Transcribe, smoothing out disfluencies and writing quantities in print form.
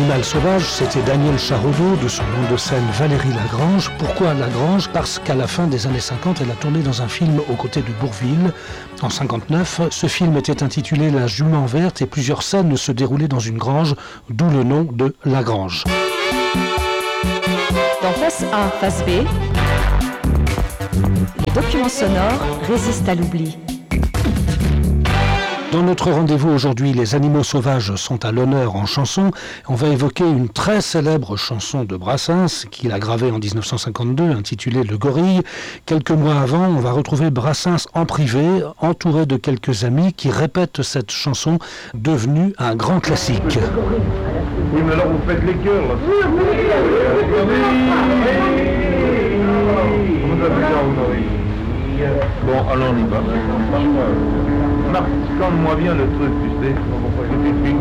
Animal sauvage, c'était Daniel Charaudeau, de son nom de scène Valérie Lagrange. Pourquoi Lagrange ? Parce qu'à la fin des années 50, elle a tourné dans un film aux côtés de Bourvil. En 59, ce film était intitulé La Jument Verte et plusieurs scènes se déroulaient dans une grange, d'où le nom de Lagrange. Dans Face A, Face B, les documents sonores résistent à l'oubli. Dans notre rendez-vous aujourd'hui, les animaux sauvages sont à l'honneur en chanson. On va évoquer une très célèbre chanson de Brassens qu'il a gravée en 1952, intitulée Le Gorille. Quelques mois avant, on va retrouver Brassens en privé, entouré de quelques amis qui répètent cette chanson, devenue un grand classique. Oui, mais alors vous faites les cœurs, là. Bon, allons, on y va. Marc, scanne-moi bien le truc, tu sais.